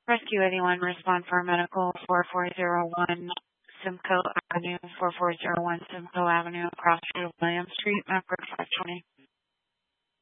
Rescue 81, respond for medical 4401 Simcoe Avenue, 4401 Simcoe Avenue, across from William Street, Medford 520.